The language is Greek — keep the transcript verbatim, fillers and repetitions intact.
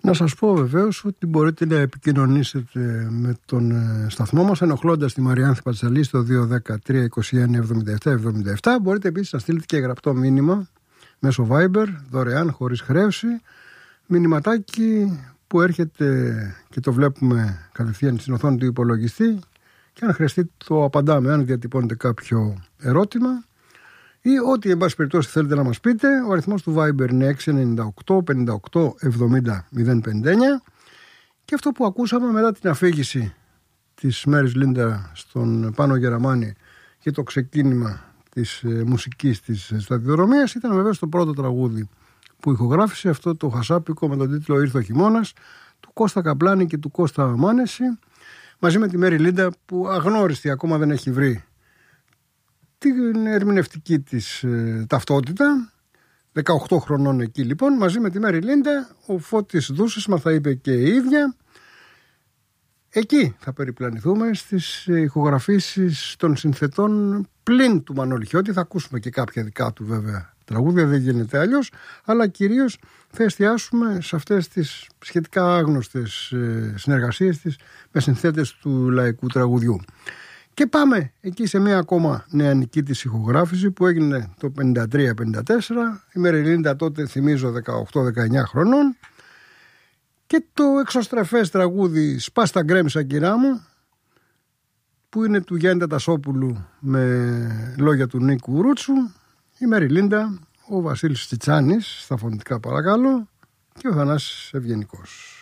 Να σας πω βεβαίως ότι μπορείτε να επικοινωνήσετε με τον σταθμό μας ενοχλώντας τη Μαριάνθη Πατσαλή στο δύο ένα μηδέν τρία είκοσι ένα εβδομήντα επτά εβδομήντα επτά. Μπορείτε επίσης να στείλετε και γραπτό μήνυμα μέσω Viber, δωρεάν, χωρίς χρέωση. Μηνυματάκι που έρχεται και το βλέπουμε κατευθείαν στην οθόνη του υπολογιστή και αν χρειαστεί το απαντάμε αν διατυπώνετε κάποιο ερώτημα ή ό,τι εν πάση περιπτώσει θέλετε να μας πείτε. Ο αριθμός του Viber είναι έξι εννιά οκτώ πενήντα οκτώ εβδομήντα μηδέν πενήντα εννιά. Και αυτό που ακούσαμε μετά την αφήγηση της Μέρις Λίντα στον Πάνο Γεραμάνη και το ξεκίνημα της ε, μουσικής της σταδιοδρομίας ήταν βεβαίως το πρώτο τραγούδι που ηχογράφησε, αυτό το χασάπικο με τον τίτλο «Ήρθε ο χειμώνας» του Κώστα Καπλάνη και του Κώστα Μάνεση, μαζί με τη Μέρι Λίντα που αγνώριστη ακόμα δεν έχει βρει την ερμηνευτική της ε, ταυτότητα. δεκαοκτώ χρονών εκεί λοιπόν, μαζί με τη Μέρι Λίντα. Ο Φώτης Δούσης μας θα είπε και η ίδια. Εκεί θα περιπλανηθούμε στις ηχογραφήσεις των συνθετών πλην του Μανώλη Χιώτη. Θα ακούσουμε και κάποια δικά του βέβαια τραγούδια, δεν γίνεται αλλιώς, αλλά κυρίως θα εστιάσουμε σε αυτές τις σχετικά άγνωστες συνεργασίες της με συνθέτες του λαϊκού τραγουδιού. Και πάμε εκεί σε μια ακόμα νεανική της ηχογράφηση που έγινε το πενήντα τρία πενήντα τέσσερα. Η Μέρι Λίντα τότε, θυμίζω, δεκαοκτώ δεκαεννιά χρονών. Και το εξωστρεφές τραγούδι «Σπάς τα γκρέμισα κυρά μου», που είναι του Γιάννη Τατασόπουλου με λόγια του Νίκου Ρούτσου. Η Μέρι Λίντα, ο Βασίλης Τσιτσάνης στα φωνητικά παρακαλώ και ο Θανάσης Ευγενικός.